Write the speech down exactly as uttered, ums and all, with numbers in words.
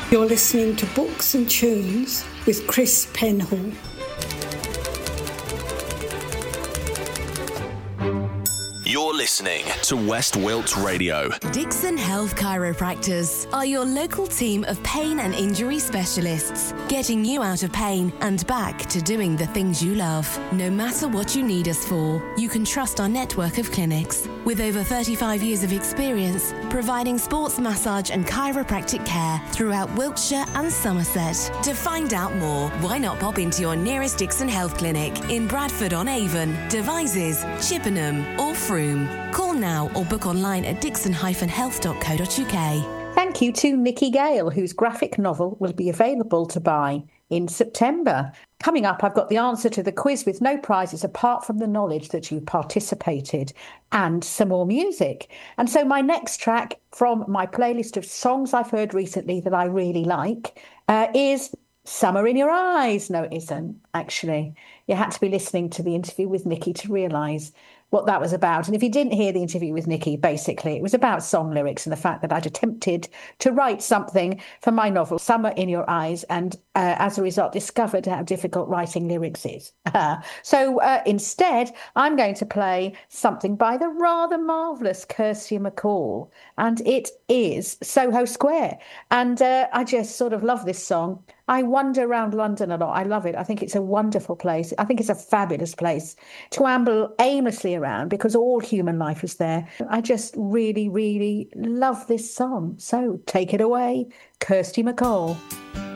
You're listening to Books and Tunes with Chris Penhall. You're listening to West Wilts Radio. Dixon Health Chiropractors are your local team of pain and injury specialists, getting you out of pain and back to doing the things you love. No matter what you need us for, you can trust our network of clinics. With over thirty-five years of experience, providing sports massage and chiropractic care throughout Wiltshire and Somerset. To find out more, why not pop into your nearest Dixon Health Clinic in Bradford-on-Avon, Devizes, Chippenham or Frome. Call now or book online at dixon dash health dot co dot uk. Thank you to Nikki Gale, whose graphic novel will be available to buy in September. Coming up, I've got the answer to the quiz with no prizes apart from the knowledge that you participated and some more music. And so my next track from my playlist of songs I've heard recently that I really like uh, is Summer in Your Eyes. No, it isn't, actually. You had to be listening to the interview with Nikki to realise what that was about. And if you didn't hear the interview with Nikki, basically it was about song lyrics and the fact that I'd attempted to write something for my novel, Summer in Your Eyes, and uh, as a result discovered how difficult writing lyrics is. so uh, instead, I'm going to play something by the rather marvellous Kirsty MacColl, and it is Soho Square. And uh, I just sort of love this song. I wander around London a lot. I love it. I think it's a wonderful place. I think it's a fabulous place to amble aimlessly around because all human life is there. I just really, really love this song. So take it away, Kirsty MacColl.